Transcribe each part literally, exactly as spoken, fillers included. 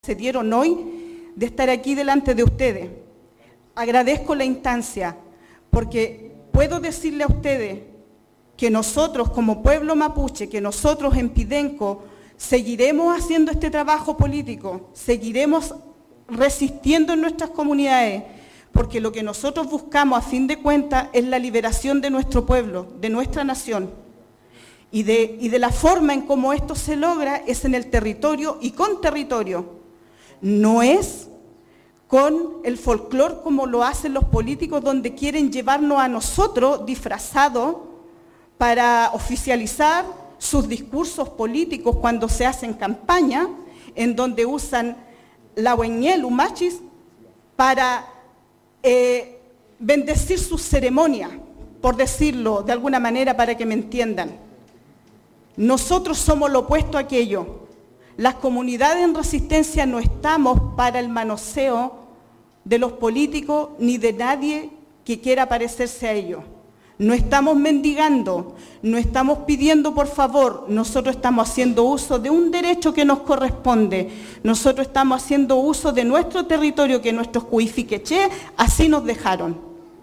se dieron hoy de estar aquí delante de ustedes. Agradezco la instancia, porque puedo decirle a ustedes que nosotros como pueblo mapuche, que nosotros en Pidenco seguiremos haciendo este trabajo político, seguiremos resistiendo en nuestras comunidades, porque lo que nosotros buscamos a fin de cuentas es la liberación de nuestro pueblo, de nuestra nación. Y de, y de la forma en cómo esto se logra es en el territorio y con territorio. No es con el folclore como lo hacen los políticos, donde quieren llevarnos a nosotros disfrazados para oficializar sus discursos políticos cuando se hacen campaña, en donde usan la hueñel, humachis, para eh, bendecir sus ceremonias, por decirlo de alguna manera para que me entiendan. Nosotros somos lo opuesto a aquello. Las comunidades en resistencia no estamos para el manoseo de los políticos ni de nadie que quiera parecerse a ellos. No estamos mendigando, no estamos pidiendo por favor, nosotros estamos haciendo uso de un derecho que nos corresponde. Nosotros estamos haciendo uso de nuestro territorio que nuestros cuifiqueché así nos dejaron.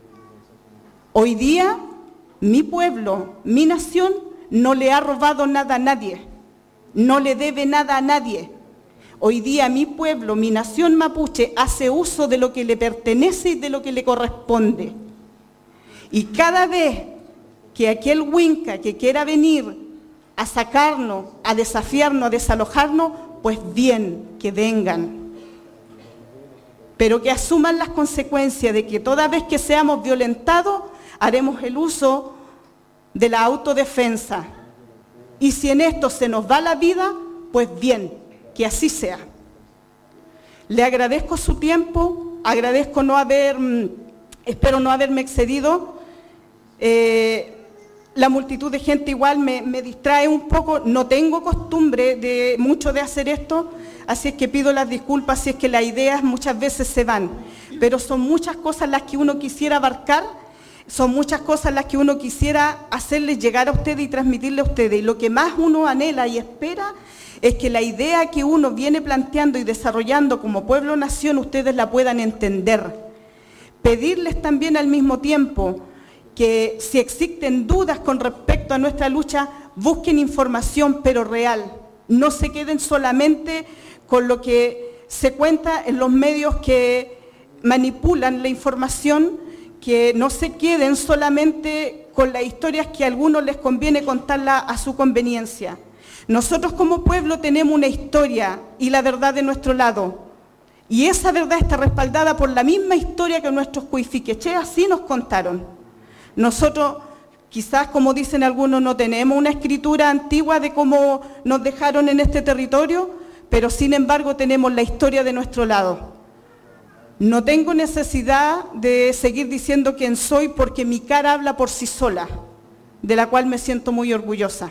Hoy día, mi pueblo, mi nación, no le ha robado nada a nadie. No le debe nada a nadie. Hoy día mi pueblo, mi nación mapuche, hace uso de lo que le pertenece y de lo que le corresponde. Y cada vez que aquel huinca que quiera venir a sacarnos, a desafiarnos, a desalojarnos, pues bien, que vengan. Pero que asuman las consecuencias de que toda vez que seamos violentados, haremos el uso de la autodefensa. Y si en esto se nos va la vida, pues bien, que así sea. Le agradezco su tiempo, agradezco no haber, espero no haberme excedido. Eh, la multitud de gente igual me, me distrae un poco, no tengo costumbre de mucho de hacer esto, así es que pido las disculpas si es que las ideas muchas veces se van, pero son muchas cosas las que uno quisiera abarcar. Son muchas cosas las que uno quisiera hacerles llegar a ustedes y transmitirle a ustedes. Y lo que más uno anhela y espera es que la idea que uno viene planteando y desarrollando como pueblo-nación, ustedes la puedan entender. Pedirles también al mismo tiempo que si existen dudas con respecto a nuestra lucha, busquen información pero real. No se queden solamente con lo que se cuenta en los medios que manipulan la información, que no se queden solamente con las historias que a algunos les conviene contarla a su conveniencia. Nosotros como pueblo tenemos una historia y la verdad de nuestro lado. Y esa verdad está respaldada por la misma historia que nuestros cuifiqueché así nos contaron. Nosotros, quizás como dicen algunos, no tenemos una escritura antigua de cómo nos dejaron en este territorio, pero sin embargo tenemos la historia de nuestro lado. No tengo necesidad de seguir diciendo quién soy porque mi cara habla por sí sola, de la cual me siento muy orgullosa.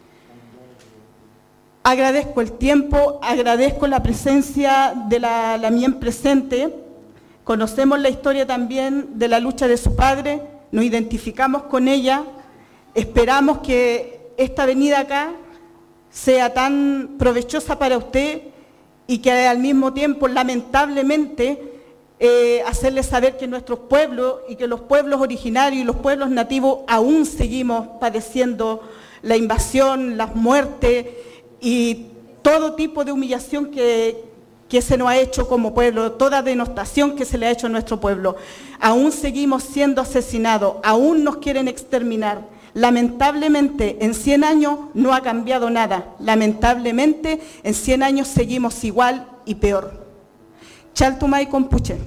Agradezco el tiempo, agradezco la presencia de la, la mien presente. Conocemos la historia también de la lucha de su padre, nos identificamos con ella, esperamos que esta venida acá sea tan provechosa para usted y que al mismo tiempo, lamentablemente, Eh, hacerles saber que nuestros pueblos y que los pueblos originarios y los pueblos nativos aún seguimos padeciendo la invasión, las muertes y todo tipo de humillación que, que se nos ha hecho como pueblo, toda denostación que se le ha hecho a nuestro pueblo. Aún seguimos siendo asesinados, aún nos quieren exterminar. Lamentablemente, en cien años no ha cambiado nada. Lamentablemente, en cien años seguimos igual y peor. Chaltumay Compuche.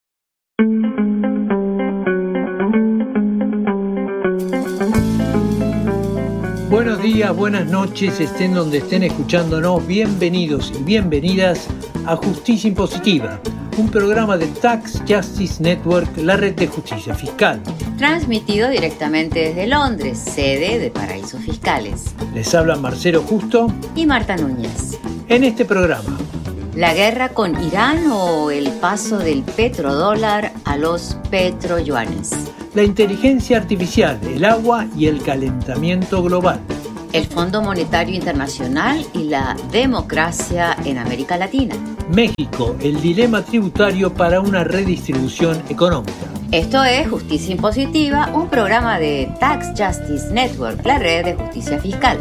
Buenos días, buenas noches, estén donde estén escuchándonos. Bienvenidos y bienvenidas a Justicia Impositiva, un programa de Tax Justice Network, la red de justicia fiscal. Transmitido directamente desde Londres, sede de Paraísos Fiscales. Les habla Marcelo Justo y Marta Núñez. En este programa, ¿la guerra con Irán o el paso del petrodólar a los petroyuanes? La inteligencia artificial, el agua y el calentamiento global. El Fondo Monetario Internacional y la democracia en América Latina. México, el dilema tributario para una redistribución económica. Esto es Justicia Impositiva, un programa de Tax Justice Network, la red de justicia fiscal.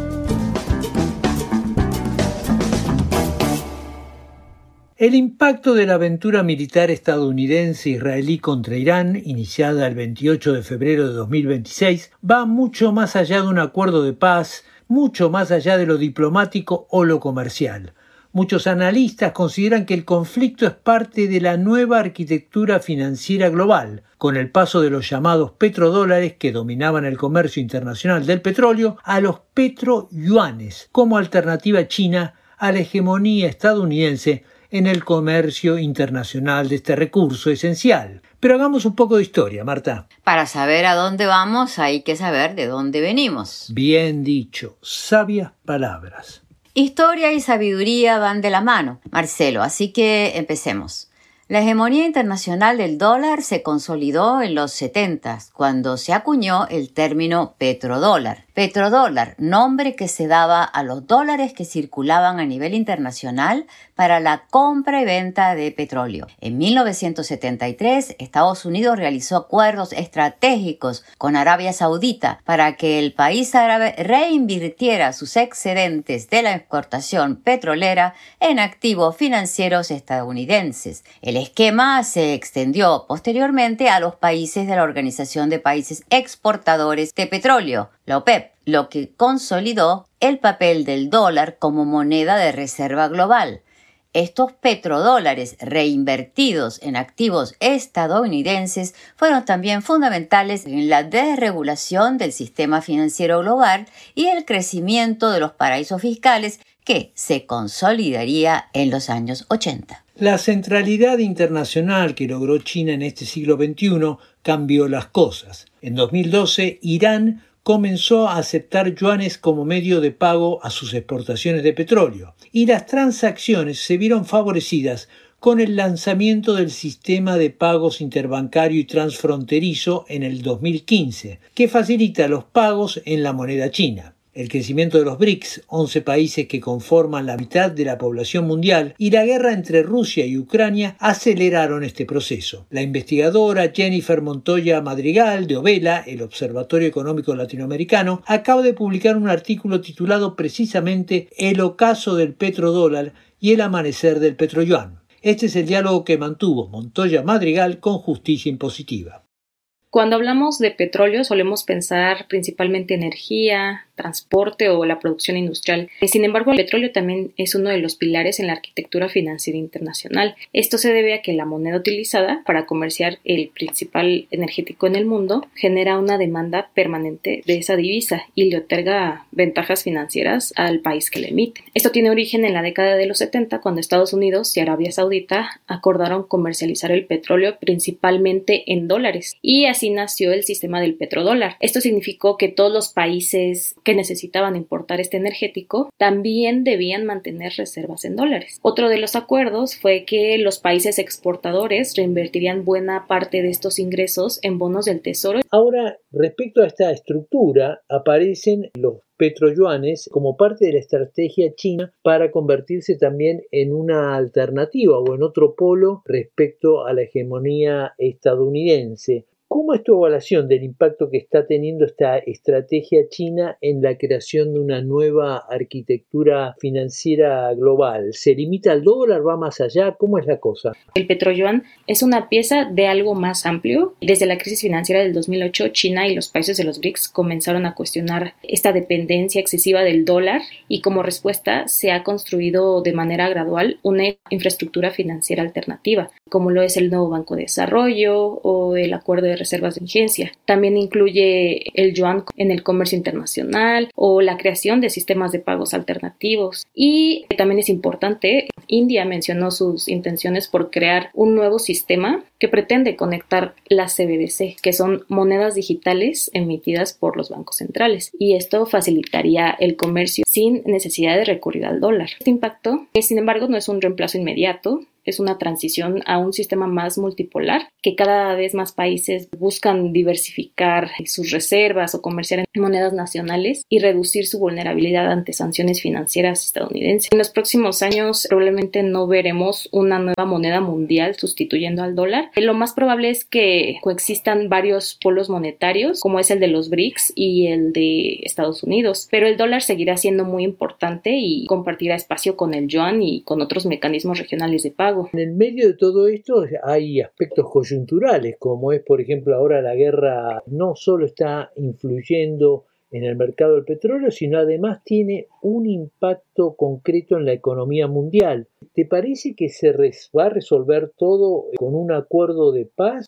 El impacto de la aventura militar estadounidense-israelí contra Irán, iniciada el veintiocho de febrero de dos mil veintiséis, va mucho más allá de un acuerdo de paz, mucho más allá de lo diplomático o lo comercial. Muchos analistas consideran que el conflicto es parte de la nueva arquitectura financiera global, con el paso de los llamados petrodólares que dominaban el comercio internacional del petróleo a los petroyuanes, como alternativa china a la hegemonía estadounidense en el comercio internacional de este recurso esencial. Pero hagamos un poco de historia, Marta. Para saber a dónde vamos hay que saber de dónde venimos. Bien dicho, sabias palabras. Historia y sabiduría van de la mano, Marcelo, así que empecemos. La hegemonía internacional del dólar se consolidó en los setentas, cuando se acuñó el término petrodólar. Petrodólar, nombre que se daba a los dólares que circulaban a nivel internacional para la compra y venta de petróleo. En mil novecientos setenta y tres, Estados Unidos realizó acuerdos estratégicos con Arabia Saudita para que el país árabe reinvirtiera sus excedentes de la exportación petrolera en activos financieros estadounidenses. El esquema se extendió posteriormente a los países de la Organización de Países Exportadores de Petróleo, la OPEP, lo que consolidó el papel del dólar como moneda de reserva global. Estos petrodólares reinvertidos en activos estadounidenses fueron también fundamentales en la desregulación del sistema financiero global y el crecimiento de los paraísos fiscales que se consolidaría en los años ochenta. La centralidad internacional que logró China en este siglo veintiuno cambió las cosas. En dos mil doce, Irán comenzó a aceptar yuanes como medio de pago a sus exportaciones de petróleo, y las transacciones se vieron favorecidas con el lanzamiento del sistema de pagos interbancario y transfronterizo en el dos mil quince, que facilita los pagos en la moneda china. El crecimiento de los BRICS, once países que conforman la mitad de la población mundial, y la guerra entre Rusia y Ucrania aceleraron este proceso. La investigadora Jennifer Montoya Madrigal de Ovela, el Observatorio Económico Latinoamericano, acaba de publicar un artículo titulado precisamente El ocaso del petrodólar y el amanecer del petroyuan. Este es el diálogo que mantuvo Montoya Madrigal con Justicia Impositiva. Cuando hablamos de petróleo solemos pensar principalmente en energía, transporte o la producción industrial. Sin embargo, el petróleo también es uno de los pilares en la arquitectura financiera internacional. Esto se debe a que la moneda utilizada para comerciar el principal energético en el mundo genera una demanda permanente de esa divisa y le otorga ventajas financieras al país que la emite. Esto tiene origen en la década de los setenta, cuando Estados Unidos y Arabia Saudita acordaron comercializar el petróleo principalmente en dólares, y así nació el sistema del petrodólar. Esto significó que todos los países que necesitaban importar este energético también debían mantener reservas en dólares. Otro de los acuerdos fue que los países exportadores reinvertirían buena parte de estos ingresos en bonos del tesoro. Ahora, respecto a esta estructura, aparecen los petroyuanes como parte de la estrategia china para convertirse también en una alternativa o en otro polo respecto a la hegemonía estadounidense. ¿Cómo es tu evaluación del impacto que está teniendo esta estrategia china en la creación de una nueva arquitectura financiera global? ¿Se limita al dólar? ¿Va más allá? ¿Cómo es la cosa? El petroyuan es una pieza de algo más amplio. Desde la crisis financiera del dos mil ocho, China y los países de los BRICS comenzaron a cuestionar esta dependencia excesiva del dólar, y como respuesta se ha construido de manera gradual una infraestructura financiera alternativa, como lo es el nuevo Banco de Desarrollo o el Acuerdo de Reservas de Emergencia. También incluye el yuan en el comercio internacional o la creación de sistemas de pagos alternativos. Y también es importante, India mencionó sus intenciones por crear un nuevo sistema que pretende conectar las C B D C, que son monedas digitales emitidas por los bancos centrales, y esto facilitaría el comercio sin necesidad de recurrir al dólar. Este impacto, que sin embargo no es un reemplazo inmediato, es una transición a un sistema más multipolar, que cada vez más países buscan diversificar sus reservas o comerciar en monedas nacionales y reducir su vulnerabilidad ante sanciones financieras estadounidenses. En los próximos años probablemente no veremos una nueva moneda mundial sustituyendo al dólar. Lo más probable es que coexistan varios polos monetarios, como es el de los B R I C S y el de Estados Unidos, pero el dólar seguirá siendo muy importante y compartirá espacio con el yuan y con otros mecanismos regionales de pago. En el medio de todo esto hay aspectos coyunturales, como es, por ejemplo, ahora la guerra no solo está influyendo en el mercado del petróleo, sino además tiene un impacto concreto en la economía mundial. ¿Te parece que se res- va a resolver todo con un acuerdo de paz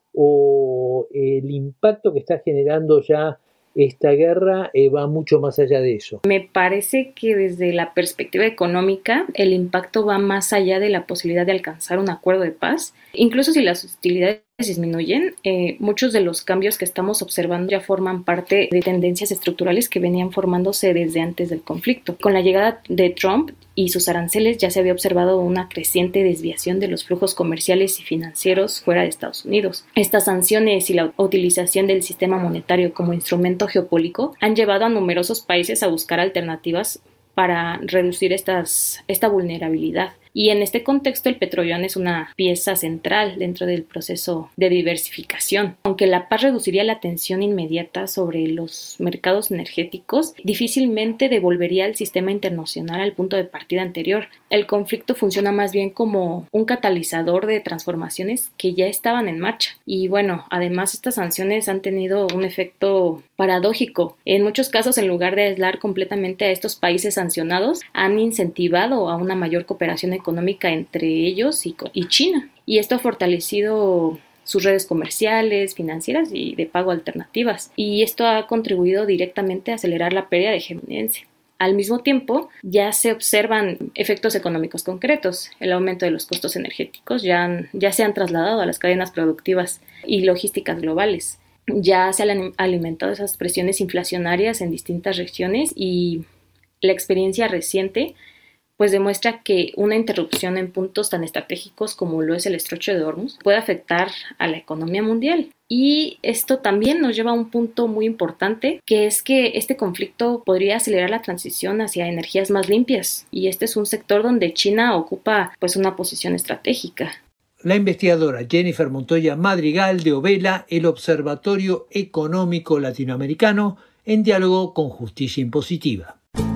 o el impacto que está generando ya esta guerra eh, va mucho más allá de eso? Me parece que desde la perspectiva económica el impacto va más allá de la posibilidad de alcanzar un acuerdo de paz. Incluso si las hostilidades disminuyen, eh, muchos de los cambios que estamos observando ya forman parte de tendencias estructurales que venían formándose desde antes del conflicto. Con la llegada de Trump y sus aranceles ya se había observado una creciente desviación de los flujos comerciales y financieros fuera de Estados Unidos. Estas sanciones y la utilización del sistema monetario como instrumento geopolítico han llevado a numerosos países a buscar alternativas para reducir estas, esta vulnerabilidad. Y en este contexto el petroyuan es una pieza central dentro del proceso de diversificación. Aunque la paz reduciría la tensión inmediata sobre los mercados energéticos, difícilmente devolvería al sistema internacional al punto de partida anterior. El conflicto funciona más bien como un catalizador de transformaciones que ya estaban en marcha. Y bueno, además estas sanciones han tenido un efecto paradójico. En muchos casos, en lugar de aislar completamente a estos países sancionados, han incentivado a una mayor cooperación económica entre ellos y, y China. Y esto ha fortalecido sus redes comerciales, financieras y de pago alternativas. Y esto ha contribuido directamente a acelerar la pérdida de hegemonía. Al mismo tiempo, ya se observan efectos económicos concretos. El aumento de los costos energéticos ya, han, ya se han trasladado a las cadenas productivas y logísticas globales. Ya se han alimentado esas presiones inflacionarias en distintas regiones y la experiencia reciente pues demuestra que una interrupción en puntos tan estratégicos como lo es el estrecho de Hormuz puede afectar a la economía mundial. Y esto también nos lleva a un punto muy importante, que es que este conflicto podría acelerar la transición hacia energías más limpias. Y este es un sector donde China ocupa pues una posición estratégica. La investigadora Jennifer Montoya Madrigal de Ovela, el Observatorio Económico Latinoamericano, en diálogo con Justicia Impositiva.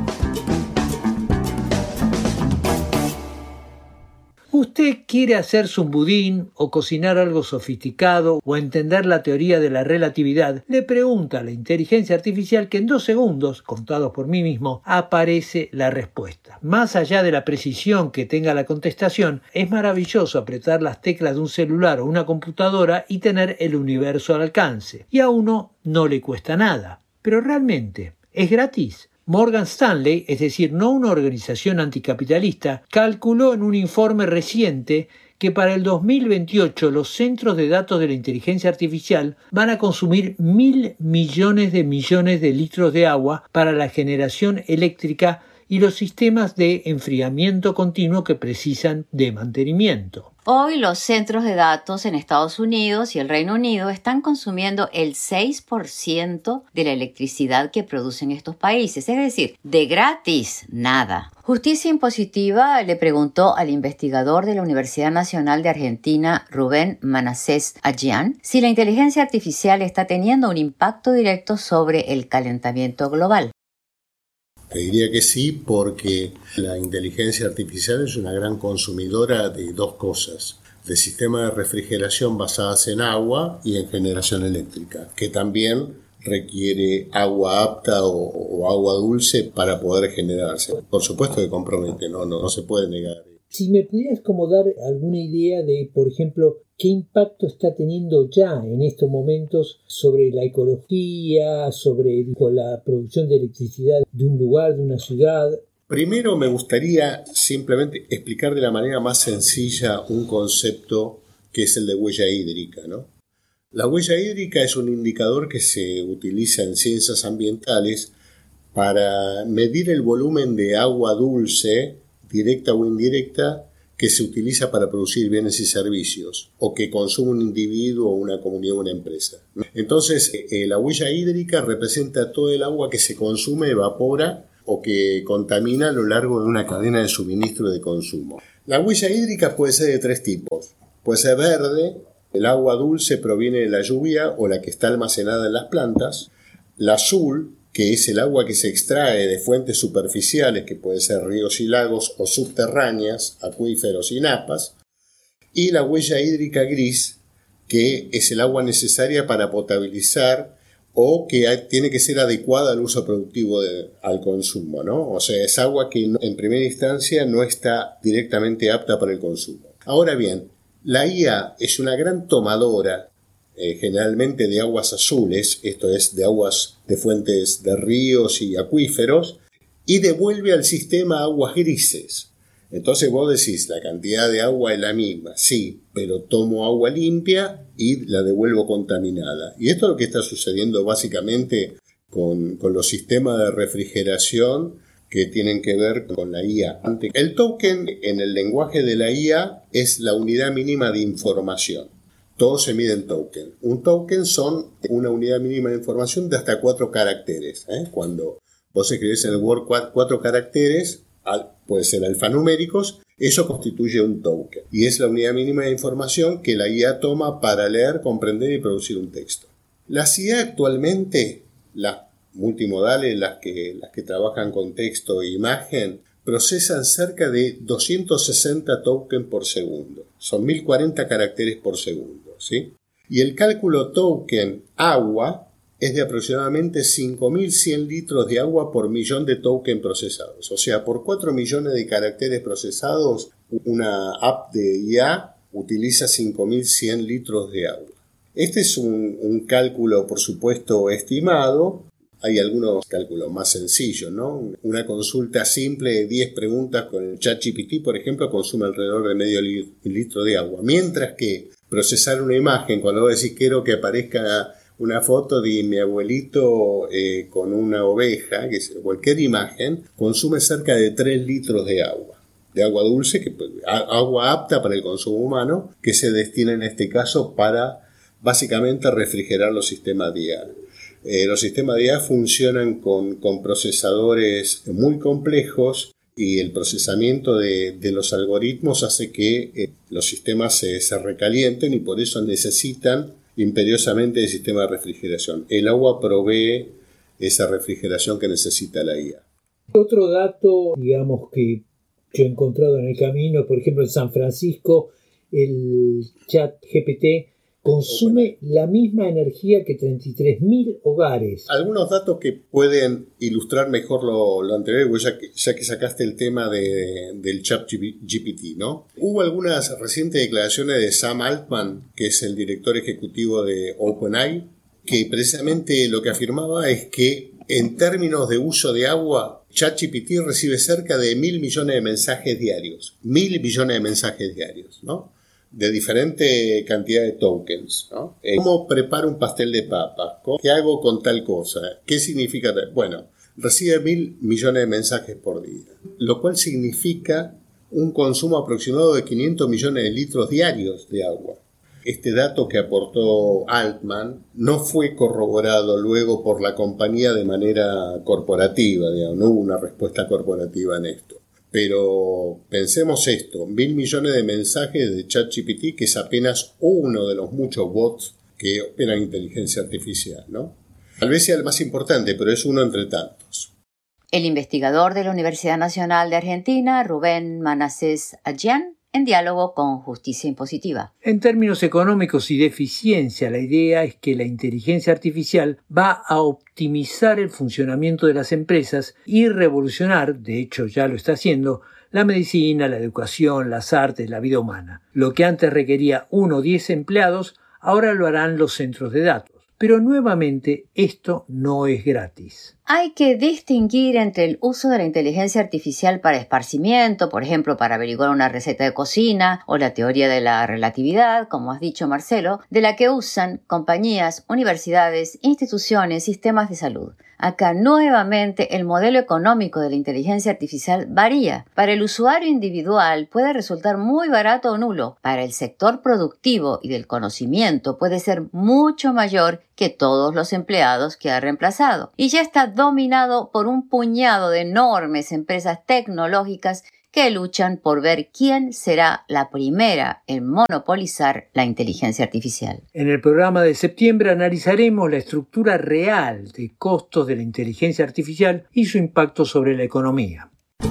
¿Usted quiere hacerse un budín o cocinar algo sofisticado o entender la teoría de la relatividad? Le pregunta a la inteligencia artificial que en dos segundos, contados por mí mismo, aparece la respuesta. Más allá de la precisión que tenga la contestación, es maravilloso apretar las teclas de un celular o una computadora y tener el universo al alcance. Y a uno no le cuesta nada. Pero realmente, ¿es gratis? Morgan Stanley, es decir, no una organización anticapitalista, calculó en un informe reciente que para el dos mil veintiocho los centros de datos de la inteligencia artificial van a consumir mil millones de millones de litros de agua para la generación eléctrica y los sistemas de enfriamiento continuo que precisan de mantenimiento. Hoy los centros de datos en Estados Unidos y el Reino Unido están consumiendo el seis por ciento de la electricidad que producen estos países, es decir, de gratis, nada. Justicia Impositiva le preguntó al investigador de la Universidad Nacional de Argentina, Rubén Manassés Adjian, si la inteligencia artificial está teniendo un impacto directo sobre el calentamiento global. Te diría que sí, porque la inteligencia artificial es una gran consumidora de dos cosas: de sistemas de refrigeración basadas en agua y en generación eléctrica, que también requiere agua apta o, o agua dulce para poder generarse. Por supuesto que compromete, no, no, no se puede negar. Si me pudieras como dar alguna idea de, por ejemplo, qué impacto está teniendo ya en estos momentos sobre la ecología, sobre la producción de electricidad de un lugar, de una ciudad. Primero me gustaría simplemente explicar de la manera más sencilla un concepto que es el de huella hídrica, ¿no? La huella hídrica es un indicador que se utiliza en ciencias ambientales para medir el volumen de agua dulce, directa o indirecta, que se utiliza para producir bienes y servicios, o que consume un individuo o una comunidad o una empresa. Entonces, eh, la huella hídrica representa todo el agua que se consume, evapora o que contamina a lo largo de una cadena de suministro y de consumo. La huella hídrica puede ser de tres tipos. Puede ser verde, el agua dulce proviene de la lluvia o la que está almacenada en las plantas. La azul, que es el agua que se extrae de fuentes superficiales, que pueden ser ríos y lagos, o subterráneas, acuíferos y napas. Y la huella hídrica gris, que es el agua necesaria para potabilizar o que tiene que ser adecuada al uso productivo de, al consumo, ¿no? O sea, es agua que no, en primera instancia no está directamente apta para el consumo. Ahora bien, la I A es una gran tomadora, eh, generalmente de aguas azules, esto es, de aguas de fuentes de ríos y acuíferos, y devuelve al sistema aguas grises. Entonces vos decís, la cantidad de agua es la misma, sí, pero tomo agua limpia y la devuelvo contaminada. Y esto es lo que está sucediendo básicamente con, con los sistemas de refrigeración que tienen que ver con la I A. El token en el lenguaje de la I A es la unidad mínima de información. Todo se mide en token. Un token son una unidad mínima de información de hasta cuatro caracteres. ¿eh? Cuando vos escribís en el Word cuatro, cuatro caracteres, puede ser alfanuméricos, eso constituye un token. Y es la unidad mínima de información que la I A toma para leer, comprender y producir un texto. Las I A actualmente, las multimodales, las que, las que trabajan con texto e imagen, procesan cerca de doscientos sesenta tokens por segundo. Son mil cuarenta caracteres por segundo, ¿sí? Y el cálculo token agua es de aproximadamente cinco mil cien litros de agua por millón de tokens procesados. O sea, por cuatro millones de caracteres procesados, una app de I A utiliza cinco mil cien litros de agua. Este es un, un cálculo, por supuesto, estimado. Hay algunos cálculos más sencillos, ¿no? Una consulta simple de diez preguntas con el ChatGPT, por ejemplo, consume alrededor de medio litro de agua. Mientras que procesar una imagen, cuando vos decís quiero que aparezca una foto de mi abuelito eh, con una oveja, que es cualquier imagen, consume cerca de tres litros de agua. De agua dulce, que, agua apta para el consumo humano, que se destina en este caso para básicamente refrigerar los sistemas de I A. Eh, los sistemas de I A funcionan con, con procesadores muy complejos y el procesamiento de, de los algoritmos hace que eh, los sistemas se, se recalienten y por eso necesitan imperiosamente el sistema de refrigeración. El agua provee esa refrigeración que necesita la I A. Otro dato, digamos, que yo he encontrado en el camino, por ejemplo en San Francisco, el ChatGPT consume la misma energía que treinta y tres mil hogares. Algunos datos que pueden ilustrar mejor lo, lo anterior, ya que, ya que sacaste el tema de, del ChatGPT, ¿no? Hubo algunas recientes declaraciones de Sam Altman, que es el director ejecutivo de OpenAI, que precisamente lo que afirmaba es que en términos de uso de agua, ChatGPT recibe cerca de mil millones de mensajes diarios. Mil millones de mensajes diarios, ¿no? De diferente cantidad de tokens, ¿no? Eh, ¿Cómo preparo un pastel de papas? ¿Qué hago con tal cosa? ¿Qué significa? Bueno, recibe mil millones de mensajes por día, lo cual significa un consumo aproximado de quinientos millones de litros diarios de agua. Este dato que aportó Altman no fue corroborado luego por la compañía de manera corporativa, digamos, no hubo una respuesta corporativa en esto. Pero pensemos esto, mil millones de mensajes de ChatGPT, que es apenas uno de los muchos bots que operan inteligencia artificial, ¿no? Tal vez sea el más importante, pero es uno entre tantos. El investigador de la Universidad Nacional de Argentina, Rubén Manasés Adjian, en diálogo con Justicia Impositiva. En términos económicos y de eficiencia, la idea es que la inteligencia artificial va a optimizar el funcionamiento de las empresas y revolucionar, de hecho ya lo está haciendo, la medicina, la educación, las artes, la vida humana. Lo que antes requería uno o diez empleados, ahora lo harán los centros de datos. Pero nuevamente esto no es gratis. Hay que distinguir entre el uso de la inteligencia artificial para esparcimiento, por ejemplo, para averiguar una receta de cocina o la teoría de la relatividad, como has dicho Marcelo, de la que usan compañías, universidades, instituciones, sistemas de salud. Acá nuevamente el modelo económico de la inteligencia artificial varía. Para el usuario individual puede resultar muy barato o nulo. Para el sector productivo y del conocimiento puede ser mucho mayor que todos los empleados que ha reemplazado. Y ya está dominado por un puñado de enormes empresas tecnológicas que luchan por ver quién será la primera en monopolizar la inteligencia artificial. En el programa de septiembre analizaremos la estructura real de costos de la inteligencia artificial y su impacto sobre la economía.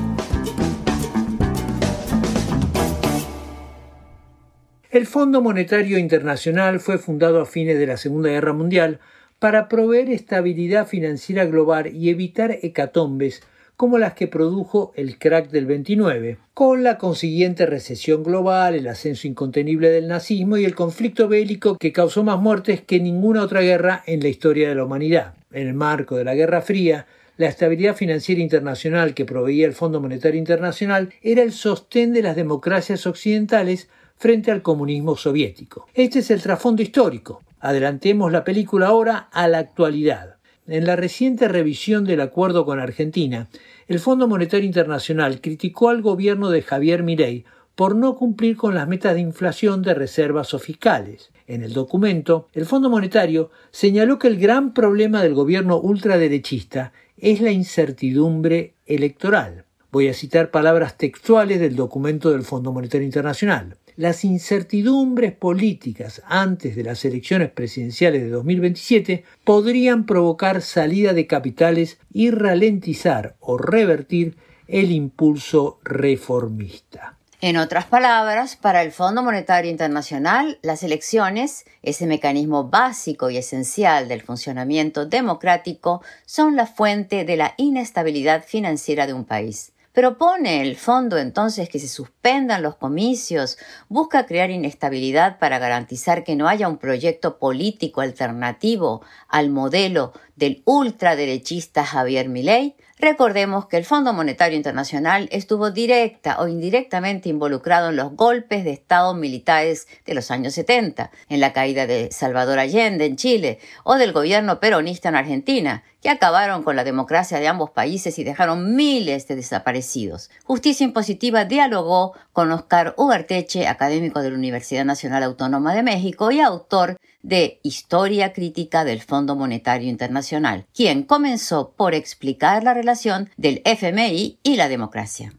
El Fondo Monetario Internacional fue fundado a fines de la Segunda Guerra Mundial para proveer estabilidad financiera global y evitar hecatombes como las que produjo el crack del veintinueve, con la consiguiente recesión global, el ascenso incontenible del nazismo y el conflicto bélico que causó más muertes que ninguna otra guerra en la historia de la humanidad. En el marco de la Guerra Fría, la estabilidad financiera internacional que proveía el Fondo Monetario Internacional era el sostén de las democracias occidentales frente al comunismo soviético. Este es el trasfondo histórico. Adelantemos la película ahora a la actualidad. En la reciente revisión del acuerdo con Argentina, el Fondo Monetario Internacional criticó al gobierno de Javier Milei por no cumplir con las metas de inflación de reservas o fiscales. En el documento, el Fondo Monetario señaló que el gran problema del gobierno ultraderechista es la incertidumbre electoral. Voy a citar palabras textuales del documento del Fondo Monetario Internacional. Las incertidumbres políticas antes de las elecciones presidenciales de dos mil veintisiete podrían provocar salida de capitales y ralentizar o revertir el impulso reformista. En otras palabras, para el Fondo Monetario Internacional, las elecciones, ese mecanismo básico y esencial del funcionamiento democrático, son la fuente de la inestabilidad financiera de un país. ¿Propone el fondo entonces que se suspendan los comicios? ¿Busca crear inestabilidad para garantizar que no haya un proyecto político alternativo al modelo del ultraderechista Javier Milei? Recordemos que el Fondo Monetario Internacional estuvo directa o indirectamente involucrado en los golpes de Estado militares de los años setenta, en la caída de Salvador Allende en Chile o del gobierno peronista en Argentina, que acabaron con la democracia de ambos países y dejaron miles de desaparecidos. Justicia Impositiva dialogó con Oscar Ugarteche, académico de la Universidad Nacional Autónoma de México y autor de Historia Crítica del Fondo Monetario Internacional, quien comenzó por explicar la relación del F M I y la democracia.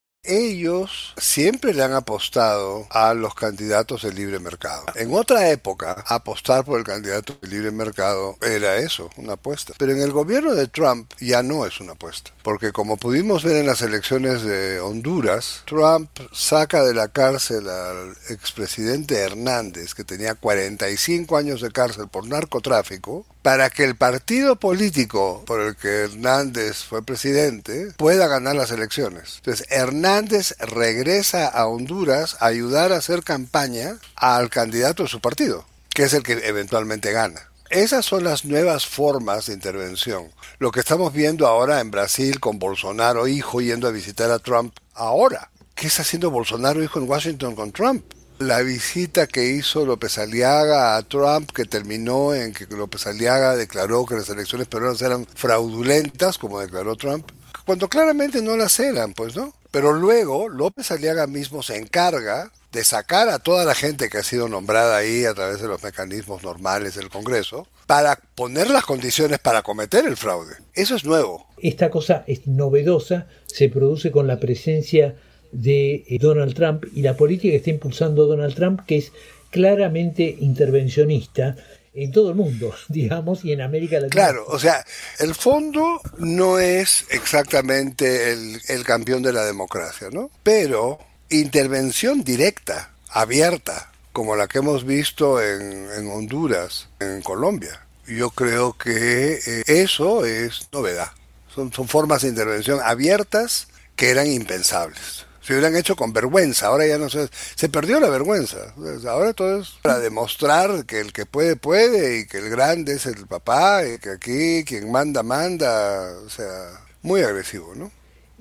Ellos siempre le han apostado a los candidatos de libre mercado. En otra época, apostar por el candidato de libre mercado era eso, una apuesta. Pero en el gobierno de Trump ya no es una apuesta. Porque como pudimos ver en las elecciones de Honduras, Trump saca de la cárcel al expresidente Hernández, que tenía cuarenta y cinco años de cárcel por narcotráfico, para que el partido político por el que Hernández fue presidente pueda ganar las elecciones. Entonces, Hernández regresa a Honduras a ayudar a hacer campaña al candidato de su partido, que es el que eventualmente gana. Esas son las nuevas formas de intervención. Lo que estamos viendo ahora en Brasil con Bolsonaro hijo yendo a visitar a Trump ahora. ¿Qué está haciendo Bolsonaro hijo en Washington con Trump? La visita que hizo López Aliaga a Trump, que terminó en que López Aliaga declaró que las elecciones peruanas eran fraudulentas, como declaró Trump, cuando claramente no las eran, pues, ¿no? Pero luego López Aliaga mismo se encarga de sacar a toda la gente que ha sido nombrada ahí a través de los mecanismos normales del Congreso para poner las condiciones para cometer el fraude. Eso es nuevo. Esta cosa es novedosa, se produce con la presencia de Donald Trump y la política que está impulsando Donald Trump, que es claramente intervencionista en todo el mundo, digamos, y en América Latina. Claro, o sea, el fondo no es exactamente el, el campeón de la democracia, ¿no? Pero intervención directa, abierta, como la que hemos visto en, en Honduras, en Colombia, yo creo que eh, eso es novedad. Son, son formas de intervención abiertas que eran impensables. Se hubieran hecho con vergüenza, ahora ya no se... Se perdió la vergüenza. Ahora todo es para demostrar que el que puede, puede, y que el grande es el papá, y que aquí quien manda, manda. O sea, muy agresivo, ¿no?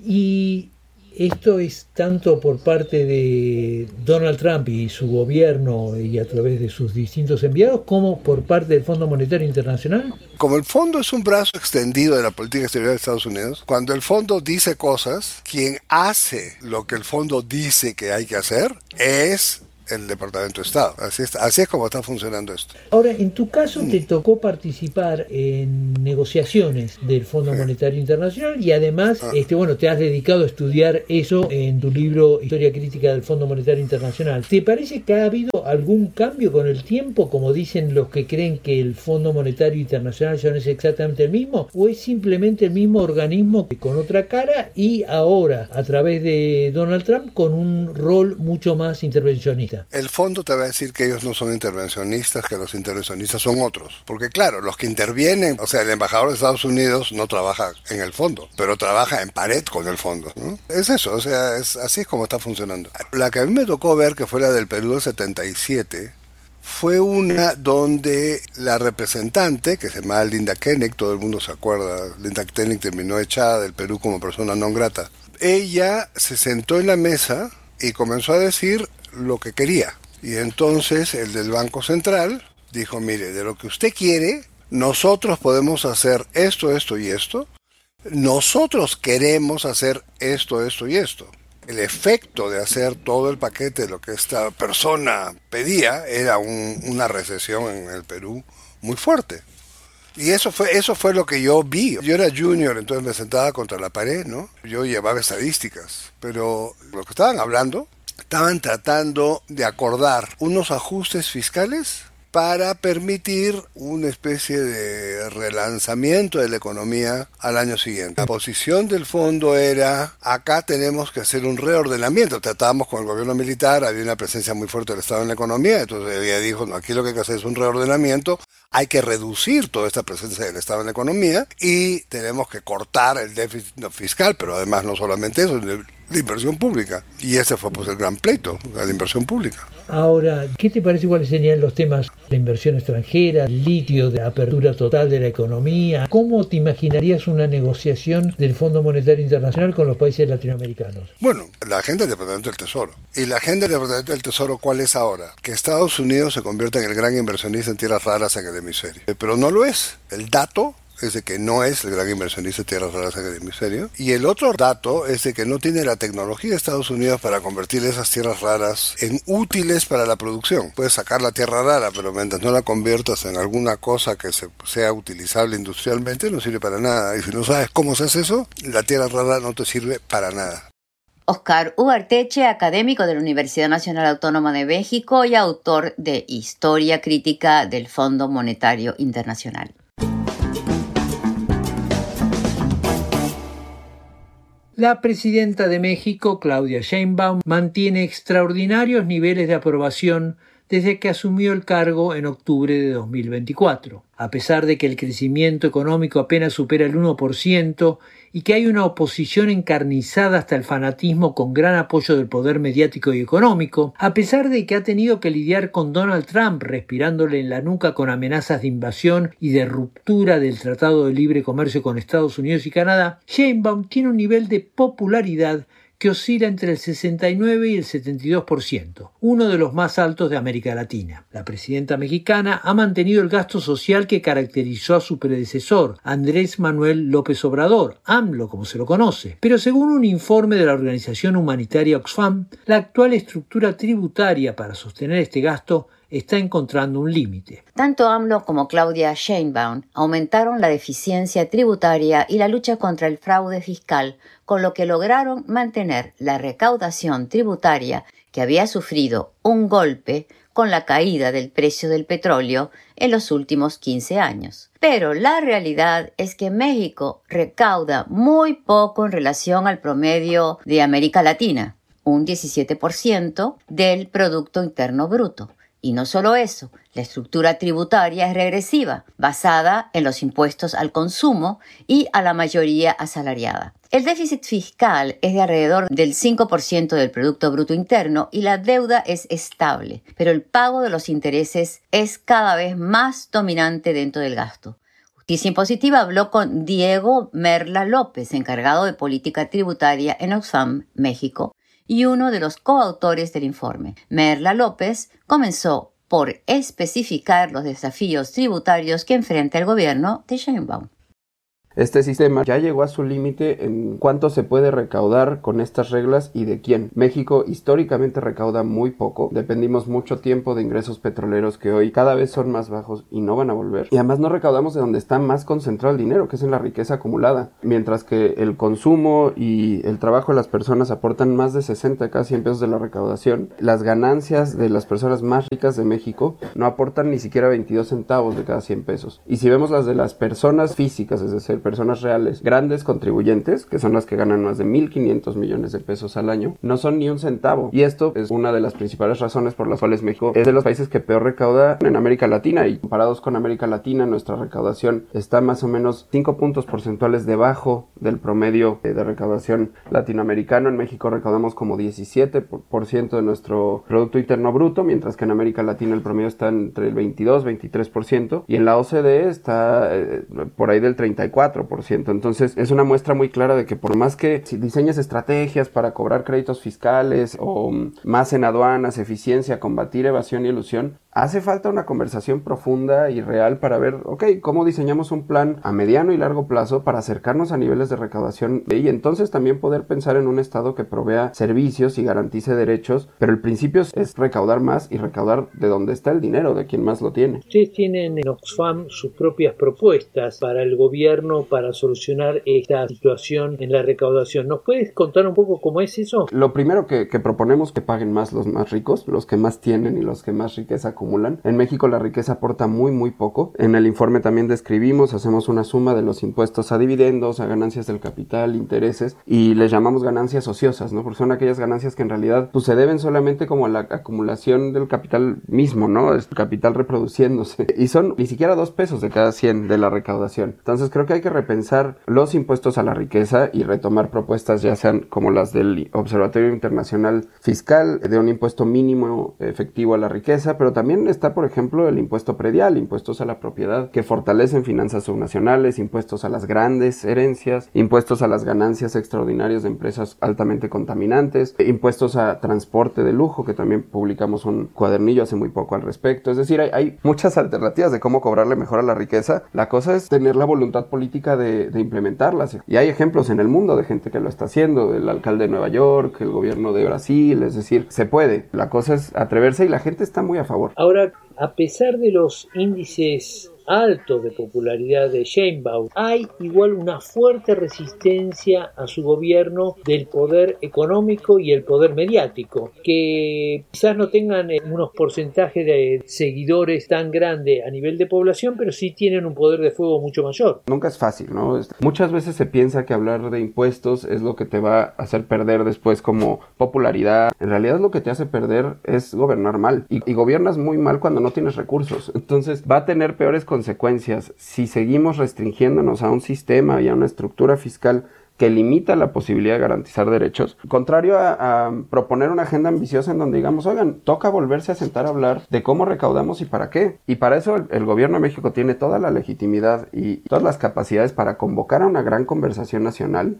Y esto es tanto por parte de Donald Trump y su gobierno y a través de sus distintos enviados, como por parte del Fondo Monetario Internacional. Como el fondo es un brazo extendido de la política exterior de Estados Unidos, cuando el fondo dice cosas, quien hace lo que el fondo dice que hay que hacer es el Departamento de Estado. Así es, así es como está funcionando esto. Ahora, en tu caso te tocó participar en negociaciones del Fondo sí. Monetario Internacional y además, ah. este, bueno, te has dedicado a estudiar eso en tu libro Historia Crítica del Fondo Monetario Internacional. ¿Te parece que ha habido algún cambio con el tiempo, como dicen los que creen que el Fondo Monetario Internacional ya no es exactamente el mismo, o es simplemente el mismo organismo con otra cara y ahora, a través de Donald Trump, con un rol mucho más intervencionista? El fondo te va a decir que ellos no son intervencionistas, que los intervencionistas son otros. Porque claro, los que intervienen, o sea, el embajador de Estados Unidos no trabaja en el fondo, pero trabaja en pared con el fondo, ¿no? Es eso, o sea, es, así es como está funcionando. La que a mí me tocó ver, que fue la del Perú del setenta y siete, fue una donde la representante, que se llamaba Linda Koenig, todo el mundo se acuerda, Linda Koenig terminó echada del Perú como persona non grata. Ella se sentó en la mesa y comenzó a decir lo que quería. Y entonces el del Banco Central dijo, mire, de lo que usted quiere, nosotros podemos hacer esto, esto y esto. Nosotros queremos hacer esto, esto y esto. El efecto de hacer todo el paquete de lo que esta persona pedía era un, una recesión en el Perú muy fuerte. Y eso fue, eso fue lo que yo vi. Yo era junior, entonces me sentaba contra la pared, ¿no? Yo llevaba estadísticas, pero lo que estaban hablando, estaban tratando de acordar unos ajustes fiscales para permitir una especie de relanzamiento de la economía al año siguiente. La posición del fondo era, acá tenemos que hacer un reordenamiento. Tratábamos con el gobierno militar, había una presencia muy fuerte del Estado en la economía, entonces ella dijo, no, aquí lo que hay que hacer es un reordenamiento, hay que reducir toda esta presencia del Estado en la economía y tenemos que cortar el déficit fiscal, pero además no solamente eso, la inversión pública. Y ese fue pues el gran pleito, la inversión pública. Ahora, ¿qué te parece cuáles serían los temas de inversión extranjera, litio, de apertura total de la economía? ¿Cómo te imaginarías una negociación del Fondo Monetario Internacional con los países latinoamericanos? Bueno, la agenda del Departamento del Tesoro. ¿Y la agenda del Departamento del Tesoro cuál es ahora? Que Estados Unidos se convierta en el gran inversionista en tierras raras en el hemisferio. Pero no lo es. El dato es de que no es el gran inversionista de tierras raras en el hemisferio. Y el otro dato es de que no tiene la tecnología de Estados Unidos para convertir esas tierras raras en útiles para la producción. Puedes sacar la tierra rara, pero mientras no la conviertas en alguna cosa que se, sea utilizable industrialmente, no sirve para nada. Y si no sabes cómo se hace eso, la tierra rara no te sirve para nada. Oscar Ugarteche, académico de la Universidad Nacional Autónoma de México y autor de Historia Crítica del Fondo Monetario Internacional. La presidenta de México, Claudia Sheinbaum, mantiene extraordinarios niveles de aprobación desde que asumió el cargo en octubre de dos mil veinticuatro. A pesar de que el crecimiento económico apenas supera el uno por ciento y que hay una oposición encarnizada hasta el fanatismo con gran apoyo del poder mediático y económico, a pesar de que ha tenido que lidiar con Donald Trump respirándole en la nuca con amenazas de invasión y de ruptura del Tratado de Libre Comercio con Estados Unidos y Canadá, Sheinbaum tiene un nivel de popularidad que oscila entre el sesenta y nueve y el setenta y dos por ciento, uno de los más altos de América Latina. La presidenta mexicana ha mantenido el gasto social que caracterizó a su predecesor, Andrés Manuel López Obrador, AMLO como se lo conoce, pero según un informe de la organización humanitaria Oxfam, la actual estructura tributaria para sostener este gasto está encontrando un límite. Tanto AMLO como Claudia Sheinbaum aumentaron la deficiencia tributaria y la lucha contra el fraude fiscal, con lo que lograron mantener la recaudación tributaria que había sufrido un golpe con la caída del precio del petróleo en los últimos quince años. Pero la realidad es que México recauda muy poco en relación al promedio de América Latina, un diecisiete por ciento del Producto Interno Bruto. Y no solo eso, la estructura tributaria es regresiva, basada en los impuestos al consumo y a la mayoría asalariada. El déficit fiscal es de alrededor del cinco por ciento del Producto Bruto Interno y la deuda es estable, pero el pago de los intereses es cada vez más dominante dentro del gasto. Justicia Impositiva habló con Diego Merla López, encargado de política tributaria en Oxfam, México, y uno de los coautores del informe. Merla López comenzó por especificar los desafíos tributarios que enfrenta el gobierno de Sheinbaum. Este sistema ya llegó a su límite en cuánto se puede recaudar con estas reglas y de quién. México históricamente recauda muy poco, dependimos mucho tiempo de ingresos petroleros que hoy cada vez son más bajos y no van a volver. Y además no recaudamos de donde está más concentrado el dinero, que es en la riqueza acumulada. Mientras que el consumo y el trabajo de las personas aportan más de sesenta de cada cien pesos de la recaudación, las ganancias de las personas más ricas de México no aportan ni siquiera veintidós centavos de cada cien pesos. Y si vemos las de las personas físicas, es decir, personas reales, grandes contribuyentes, que son las que ganan más de mil quinientos millones de pesos al año, no son ni un centavo. Y esto es una de las principales razones por las cuales México es de los países que peor recauda en América Latina, y comparados con América Latina, nuestra recaudación está más o menos cinco puntos porcentuales debajo del promedio de recaudación latinoamericano. En México recaudamos como diecisiete por ciento de nuestro Producto Interno Bruto, mientras que en América Latina el promedio está entre el veintidós y veintitrés por ciento, y en la O C D E está eh, por ahí del treinta y cuatro por ciento. Entonces es una muestra muy clara de que por más que si diseñes estrategias para cobrar créditos fiscales o um, más en aduanas, eficiencia, combatir evasión y elusión, hace falta una conversación profunda y real para ver, ok, cómo diseñamos un plan a mediano y largo plazo para acercarnos a niveles de recaudación y entonces también poder pensar en un Estado que provea servicios y garantice derechos, pero el principio es recaudar más y recaudar de donde está el dinero, de quien más lo tiene. Ustedes tienen en Oxfam sus propias propuestas para el gobierno para solucionar esta situación en la recaudación. ¿Nos puedes contar un poco cómo es eso? Lo primero que, que proponemos que paguen más los más ricos, los que más tienen y los que más riqueza acumulan. En México la riqueza aporta muy muy poco. En el informe también describimos, hacemos una suma de los impuestos a dividendos, a ganancias del capital, intereses, y les llamamos ganancias ociosas, ¿no? Porque son aquellas ganancias que en realidad pues, se deben solamente como a la acumulación del capital mismo, ¿no? Es capital reproduciéndose. Y son ni siquiera dos pesos de cada cien de la recaudación. Entonces creo que hay que repensar los impuestos a la riqueza y retomar propuestas ya sean como las del Observatorio Internacional Fiscal, de un impuesto mínimo efectivo a la riqueza, pero también está, por ejemplo, el impuesto predial, impuestos a la propiedad que fortalecen finanzas subnacionales, impuestos a las grandes herencias, impuestos a las ganancias extraordinarias de empresas altamente contaminantes, impuestos a transporte de lujo, que también publicamos un cuadernillo hace muy poco al respecto. Es decir, hay, hay muchas alternativas de cómo cobrarle mejor a la riqueza. La cosa es tener la voluntad política de, de implementarlas. Y hay ejemplos en el mundo de gente que lo está haciendo, el alcalde de Nueva York, el gobierno de Brasil, es decir, se puede. La cosa es atreverse y la gente está muy a favor. Ahora, a pesar de los índices altos de popularidad de Sheinbaum, hay igual una fuerte resistencia a su gobierno del poder económico y el poder mediático, que quizás no tengan unos porcentajes de seguidores tan grandes a nivel de población, pero sí tienen un poder de fuego mucho mayor. Nunca es fácil, ¿no? Muchas veces se piensa que hablar de impuestos es lo que te va a hacer perder después como popularidad. En realidad lo que te hace perder es gobernar mal, y, y gobiernas muy mal cuando no tienes recursos. Entonces va a tener peores consecuencias consecuencias si seguimos restringiéndonos a un sistema y a una estructura fiscal que limita la posibilidad de garantizar derechos, contrario a, a proponer una agenda ambiciosa en donde digamos, oigan, toca volverse a sentar a hablar de cómo recaudamos y para qué. Y para eso el, el gobierno de México tiene toda la legitimidad y todas las capacidades para convocar a una gran conversación nacional.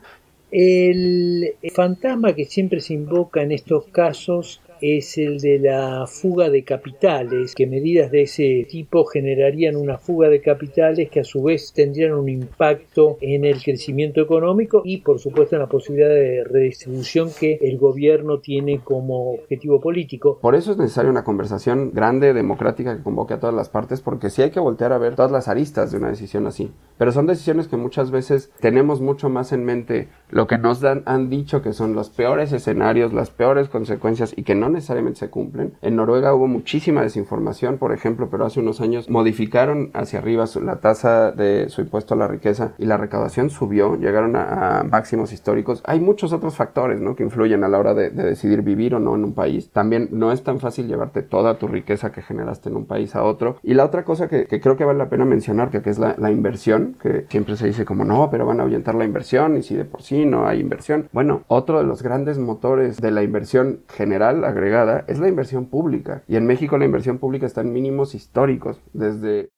El fantasma que siempre se invoca en estos casos es el de la fuga de capitales, que medidas de ese tipo generarían una fuga de capitales que a su vez tendrían un impacto en el crecimiento económico y por supuesto en la posibilidad de redistribución que el gobierno tiene como objetivo político. Por eso es necesaria una conversación grande, democrática, que convoque a todas las partes, porque sí hay que voltear a ver todas las aristas de una decisión así. Pero son decisiones que muchas veces tenemos mucho más en mente lo que nos dan, han dicho que son los peores escenarios, las peores consecuencias y que no no necesariamente se cumplen. En Noruega hubo muchísima desinformación, por ejemplo, pero hace unos años modificaron hacia arriba su, la tasa de su impuesto a la riqueza y la recaudación subió, llegaron a, a máximos históricos. Hay muchos otros factores, ¿no?, que influyen a la hora de, de decidir vivir o no en un país. También no es tan fácil llevarte toda tu riqueza que generaste en un país a otro. Y la otra cosa que, que creo que vale la pena mencionar, que, que es la, la inversión, que siempre se dice como no, pero van a ahuyentar la inversión y si de por sí no hay inversión. Bueno, otro de los grandes motores de la inversión general agregada es la inversión pública. Y en México la inversión pública está en mínimos históricos desde...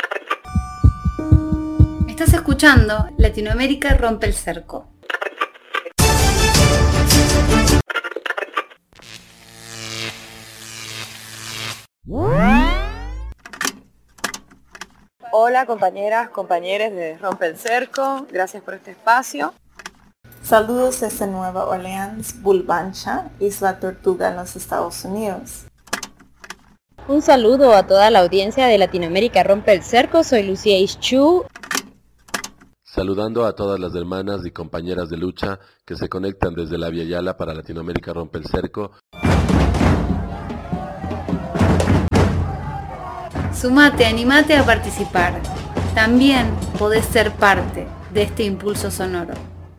Estás escuchando Latinoamérica Rompe el Cerco. Hola compañeras, compañeros de Rompe el Cerco, gracias por este espacio. Saludos desde Nueva Orleans, Bulbancha, Isla Tortuga en los Estados Unidos. Un saludo a toda la audiencia de Latinoamérica Rompe el Cerco, soy Lucía Ischu. Saludando a todas las hermanas y compañeras de lucha que se conectan desde la Via Yala para Latinoamérica Rompe el Cerco. Sumate, animate a participar. También podés ser parte de este impulso sonoro.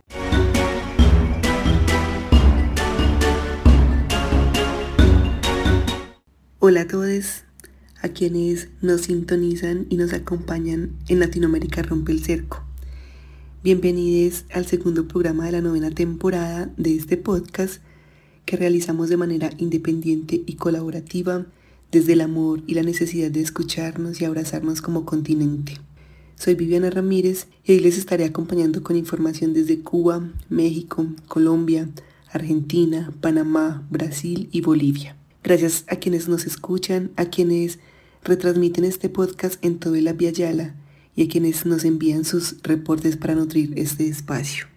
Hola a todos, a quienes nos sintonizan y nos acompañan en Latinoamérica Rompe el Cerco. Bienvenidos al segundo programa de la novena temporada de este podcast que realizamos de manera independiente y colaborativa desde el amor y la necesidad de escucharnos y abrazarnos como continente. Soy Viviana Ramírez y hoy les estaré acompañando con información desde Cuba, México, Colombia, Argentina, Panamá, Brasil y Bolivia. Gracias a quienes nos escuchan, a quienes retransmiten este podcast en toda la Via Yala y a quienes nos envían sus reportes para nutrir este espacio.